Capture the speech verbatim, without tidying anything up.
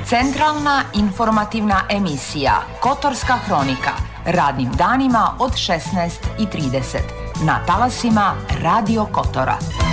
Centralna informativna emisija Kotorska hronika radnim danima od šesnaest i trideset na talasima Radio Kotora.